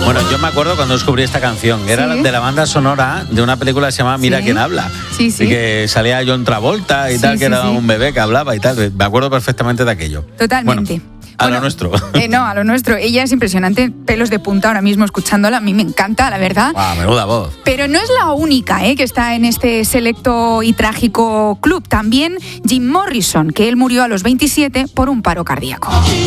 Bueno, yo me acuerdo cuando descubrí esta canción. Era de la banda sonora de una película que se llama Mira quién habla. Sí, sí. Y que salía John Travolta y tal, que era un bebé que hablaba y tal. Me acuerdo perfectamente de aquello. Totalmente. Bueno, a lo nuestro. No, a lo nuestro. Ella es impresionante, pelos de punta ahora mismo escuchándola. A mí me encanta, la verdad. Menuda voz. Pero no es la única que está en este selecto y trágico club. También Jim Morrison, que él murió a los 27 por un paro cardíaco.